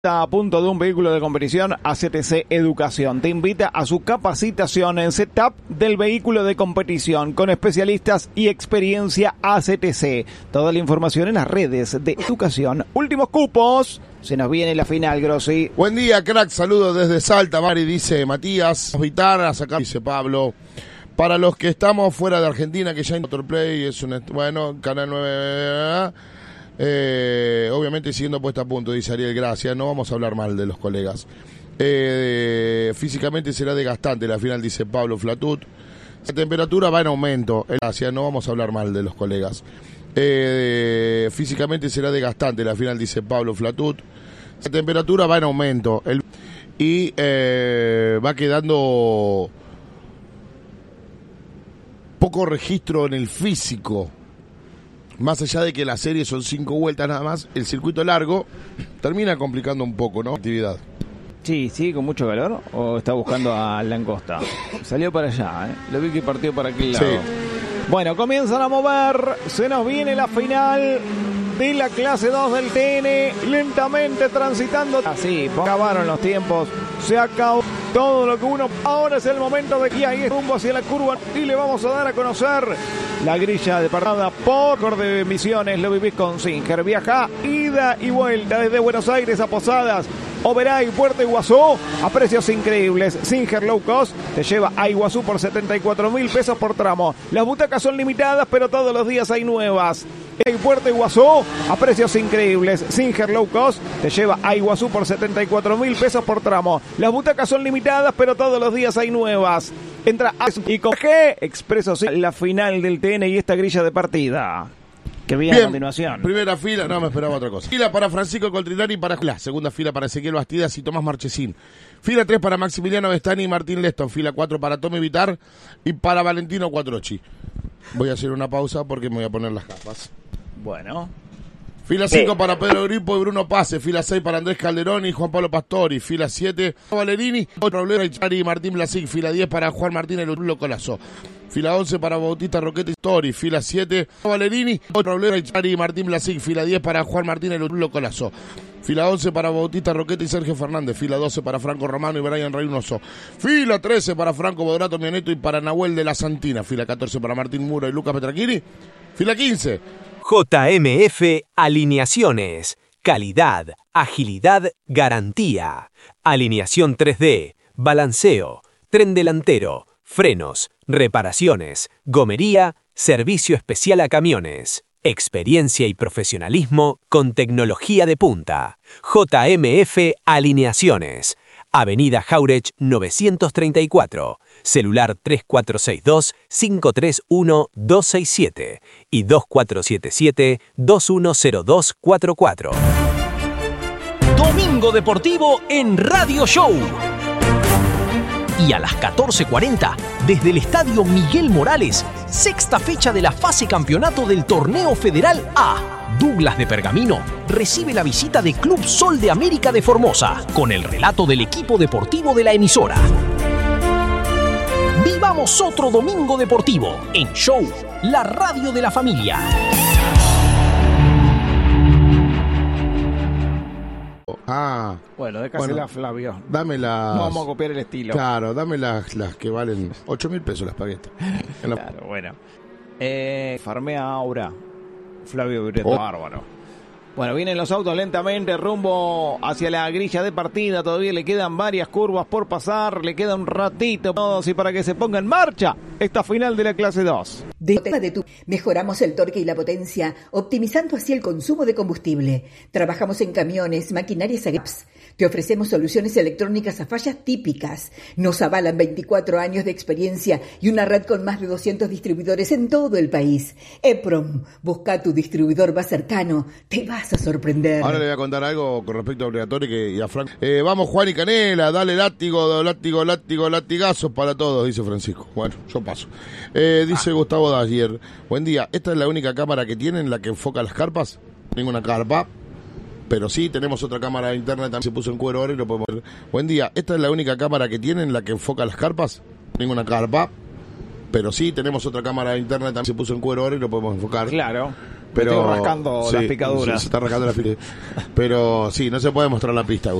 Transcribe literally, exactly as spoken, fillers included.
Está a punto de un vehículo de competición. A C T C Educación te invita a su capacitación en setup del vehículo de competición con especialistas y experiencia. A C T C, toda la información en las redes de educación. Últimos cupos, se nos viene la final, Grossi. Buen día, crack, saludos desde Salta, Mari, dice Matías. Vitar a sacar, dice Pablo. Para los que estamos fuera de Argentina, que ya hay Motorplay, es un, bueno, Canal nueve... Eh, obviamente siguiendo puesta a punto, dice Ariel, gracias, no vamos a hablar mal de los colegas. Eh, físicamente será desgastante la final, dice Pablo Flatut. La temperatura va en aumento, gracias, no vamos a hablar mal de los colegas. Eh, físicamente será desgastante la final, dice Pablo Flatut. La temperatura va en aumento el, y eh, va quedando poco registro en el físico. Más allá de que la serie son cinco vueltas nada más, el circuito largo termina complicando un poco, ¿no? Actividad. Sí, sí, con mucho calor. ¿O está buscando a Langosta? Salió para allá, ¿eh? Lo vi que partió para aquel lado. Sí. Bueno, comienzan a mover. Se nos viene la final de la clase dos del T N. Lentamente transitando. Así, acabaron los tiempos. Se acabó todo lo que uno... Ahora es el momento de que ahí es rumbo hacia la curva. Y le vamos a dar a conocer la grilla de parada por de Misiones. Lo vivís con Singer. Viaja ida y vuelta desde Buenos Aires a Posadas, Oberá y Puerto Iguazú a precios increíbles. Singer Low Cost te lleva a Iguazú por setenta y cuatro mil pesos por tramo. Las butacas son limitadas, pero todos los días hay nuevas. En Puerto Iguazú a precios increíbles. Singer Low Cost te lleva a Iguazú por setenta y cuatro mil pesos por tramo. Las butacas son limitadas, pero todos los días hay nuevas. Entra a y con G Expreso la final del T N y esta grilla de partida. Que viene a continuación. Primera fila, no me esperaba otra cosa. Fila para Francisco Coltrinari y para la segunda fila para Ezequiel Bastidas y Tomás Marchesín. Fila tres para Maximiliano Vestani y Martín Leston. Fila cuatro para Tommy Vitar y para Valentino Cuatrochi. Voy a hacer una pausa porque me voy a poner las capas. Bueno. Fila cinco para Pedro Gripo y Bruno Pase. Fila seis para Andrés Calderón y Juan Pablo Pastori. Fila siete Valerini, Problema y Martín Blasic. Fila diez para Juan Martín El Urulo Colazo. Fila once para Bautista Roquete Story. Fila siete Valerini, Problema y Martín Blasic. Fila diez para Juan Martín El Urulo Colazo. Fila once para Bautista Roquete y Sergio Fernández. Fila doce para Franco Romano y Brian Reynoso. Fila trece para Franco Bodrato Mianeto y para Nahuel de la Santina. Fila catorce para Martín Muro y Lucas Petraquini. Fila quince J M F Alineaciones. Calidad, agilidad, garantía. Alineación tres D, balanceo, tren delantero, frenos, reparaciones, gomería, servicio especial a camiones. Experiencia y profesionalismo con tecnología de punta. J M F Alineaciones. Avenida Jauretsch novecientos treinta y cuatro. Celular tres cuatro seis dos, cinco tres uno, dos seis siete y dos cuatro siete siete, dos uno cero dos cuatro cuatro. Domingo Deportivo en Radio Show. Y a las catorce cuarenta, desde el Estadio Miguel Morales, sexta fecha de la fase campeonato del Torneo Federal A. Douglas de Pergamino recibe la visita de Club Sol de América de Formosa, con el relato del equipo deportivo de la emisora. Vivamos otro Domingo Deportivo en Show, la radio de la familia. Ah, bueno, déjasela, bueno, Flavio. Dame las. No vamos a copiar el estilo. Claro, dame las, las que valen ocho mil pesos las paguetas. La... Claro, bueno. Eh, farmea Aura. Flavio Vireto, oh. Bárbaro. Bueno, vienen los autos lentamente rumbo hacia la grilla de partida. Todavía le quedan varias curvas por pasar. Le queda un ratito todos y para que se ponga en marcha esta final de la clase dos. De, de tu, mejoramos el torque y la potencia, optimizando así el consumo de combustible. Trabajamos en camiones, maquinarias agrícolas. Te ofrecemos soluciones electrónicas a fallas típicas. Nos avalan veinticuatro años de experiencia y una red con más de doscientos distribuidores en todo el país. EPROM, busca tu distribuidor más cercano. Te vas a sorprender. Ahora le voy a contar algo con respecto a Obligatorio que, y a Frank. Eh, vamos, Juan y Canela, dale látigo, látigo, látigo, latigazos para todos, dice Francisco. Bueno, yo paso. Eh, dice ah. Gustavo Dagier, buen día, ¿esta es la única cámara que tienen, la que enfoca las carpas? Ninguna carpa. Pero sí, tenemos otra cámara interna, también se puso en cuero ahora y lo podemos ver. Buen día, ¿esta es la única cámara que tienen, la que enfoca las carpas? Ninguna carpa. Pero sí, tenemos otra cámara interna, también se puso en cuero ahora y lo podemos enfocar. Claro. Pero Me estoy rascando sí, las picaduras. Sí, se está rascando la fila. Pero sí, no se puede mostrar la pista.